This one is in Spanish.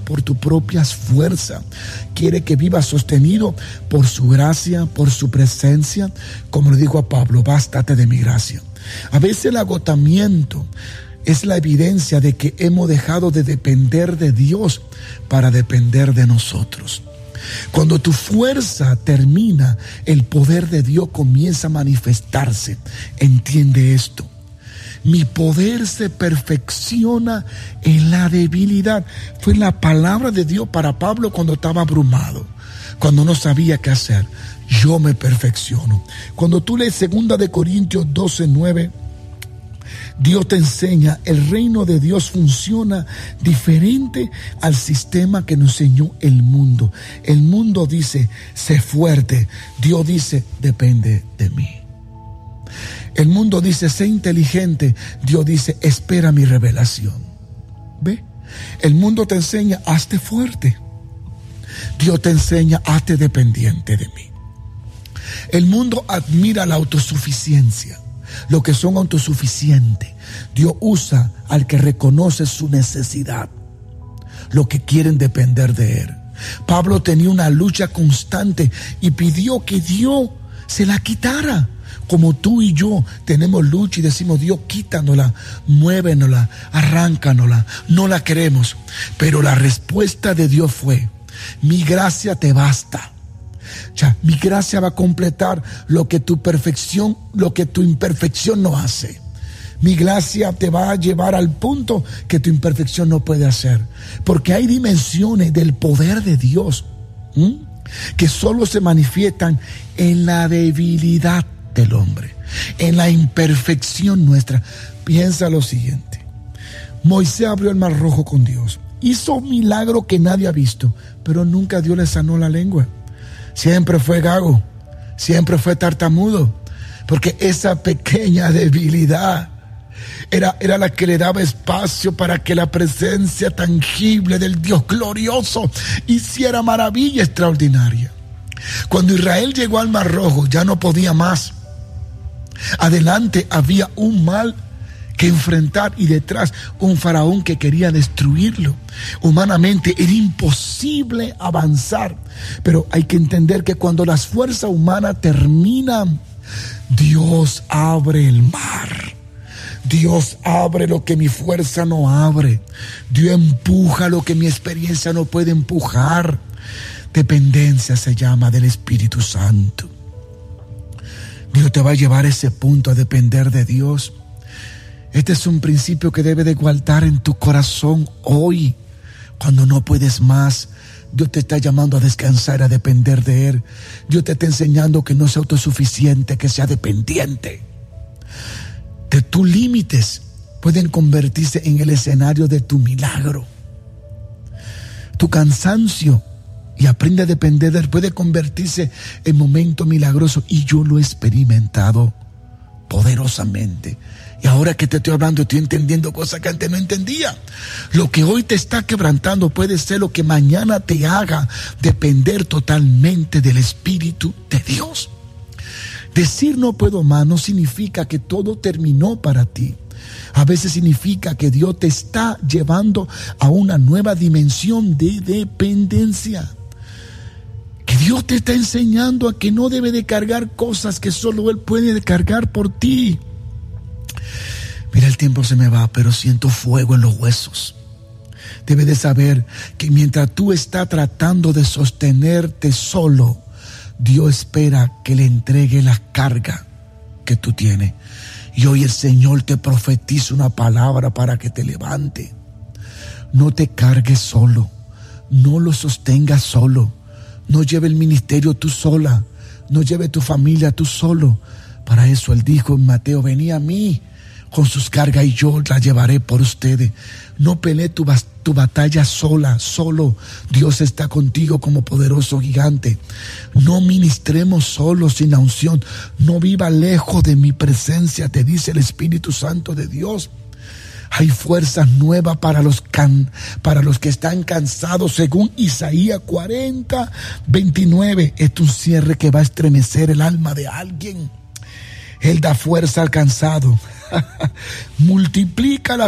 por tu propia fuerza. Quiere que vivas sostenido por su gracia, por su presencia. Como le dijo a Pablo, bástate de mi gracia. A veces el agotamiento es la evidencia de que hemos dejado de depender de Dios para depender de nosotros. Cuando tu fuerza termina, el poder de Dios comienza a manifestarse. Entiende esto. Mi poder se perfecciona en la debilidad. Fue la palabra de Dios para Pablo cuando estaba abrumado, cuando no sabía qué hacer. Yo me perfecciono. Cuando tú lees 2 de Corintios 12:9, Dios te enseña, el reino de Dios funciona diferente al sistema que nos enseñó el mundo. El mundo dice, sé fuerte. Dios dice, depende de mí. El mundo dice, sé inteligente. Dios dice, espera mi revelación. ¿Ve? El mundo te enseña, hazte fuerte. Dios te enseña, hazte dependiente de mí. El mundo admira la autosuficiencia, lo que son autosuficientes. Dios usa al que reconoce su necesidad, lo que quieren depender de él. Pablo tenía una lucha constante y pidió que Dios se la quitara. Como tú y yo tenemos lucha y decimos, Dios, quítanosla, muévenosla, arráncanosla, no la queremos. Pero la respuesta de Dios fue, mi gracia te basta. Mi gracia va a completar lo que tu perfección, lo que tu imperfección no hace. Mi gracia te va a llevar al punto que tu imperfección no puede hacer. Porque hay dimensiones del poder de Dios que solo se manifiestan en la debilidad del hombre, en la imperfección nuestra. Piensa lo siguiente. Moisés abrió el mar rojo con Dios. Hizo un milagro que nadie ha visto, pero nunca Dios le sanó la lengua. Siempre fue gago, siempre fue tartamudo, porque esa pequeña debilidad era la que le daba espacio para que la presencia tangible del Dios glorioso hiciera maravilla extraordinaria. Cuando Israel llegó al Mar Rojo, ya no podía más. Adelante había un mal que enfrentar y detrás un faraón que quería destruirlo. Humanamente era imposible avanzar, pero hay que entender que cuando las fuerzas humanas terminan, Dios abre el mar. Dios abre lo que mi fuerza no abre. Dios empuja lo que mi experiencia no puede empujar. Dependencia se llama del Espíritu Santo. Dios te va a llevar a ese punto, a depender de Dios. Este es un principio que debe de guardar en tu corazón hoy. Cuando no puedes más, Dios te está llamando a descansar, a depender de Él. Dios te está enseñando que no sea autosuficiente, que sea dependiente. De tus límites pueden convertirse en el escenario de tu milagro. Tu cansancio, y aprende a depender de Él, puede convertirse en momento milagroso. Y yo lo he experimentado poderosamente. Y ahora que te estoy hablando, estoy entendiendo cosas que antes no entendía. Lo que hoy te está quebrantando puede ser lo que mañana te haga depender totalmente del Espíritu de Dios. Decir no puedo más no significa que todo terminó para ti. A veces significa que Dios te está llevando a una nueva dimensión de dependencia. Que Dios te está enseñando a que no debe de cargar cosas que solo Él puede cargar por ti. Mira, el tiempo se me va, pero siento fuego en los huesos. Debes de saber que mientras tú estás tratando de sostenerte solo, Dios espera que le entregue la carga que tú tienes. Y hoy el Señor te profetiza una palabra para que te levante. No te cargues solo, no lo sostengas solo, no lleve el ministerio tú sola, no lleve tu familia tú solo. Para eso Él dijo en Mateo, venid a mí con sus cargas y yo las llevaré por ustedes. No pelee tu batalla solo. Dios está contigo como poderoso gigante. No ministremos solos sin la unción. No viva lejos de mi presencia, te dice el Espíritu Santo de Dios. Hay fuerzas nuevas para los que están cansados, según Isaías 40:29. Es un cierre que va a estremecer el alma de alguien. Él da fuerza al cansado, multiplica las